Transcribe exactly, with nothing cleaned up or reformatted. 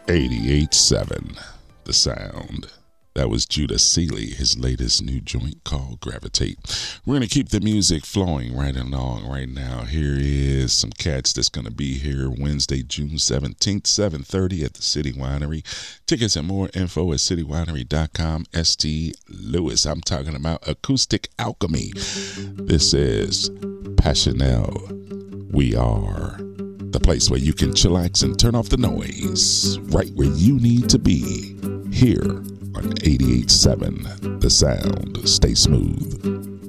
eighty-eight seven, The Sound. That was Judah Seeley, his latest new joint called Gravitate. We're going to keep the music flowing right along right now. Here is some cats that's going to be here Wednesday, June seventeenth, seven thirty at the City Winery. Tickets and more info at city winery dot com. S T Lewis. I'm talking about Acoustic Alchemy. This is Passionelle. We are the place where you can chillax and turn off the noise, right where you need to be, here on eighty-eight seven, The Sound. Stay smooth.